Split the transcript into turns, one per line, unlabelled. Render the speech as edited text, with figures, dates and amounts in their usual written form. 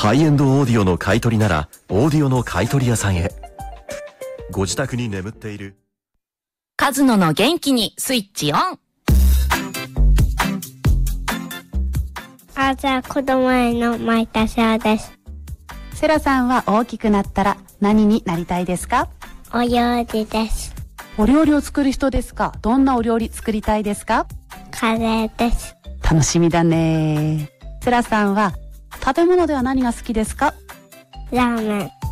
ハイエンドオーディオの買い取りならオーディオの買い取り屋さんへ。ご自宅に眠っている
カズノの元気にスイッチオン。
じゃあ子供への前田翔です。
セラさんは大きくなったら何になりたいですか？
お料理です。
お料理を作る人ですか？どんなお料理作りたいですか？
カレーです。
楽しみだね。セラさんは食べ物では何が好きですか？
ラーメン。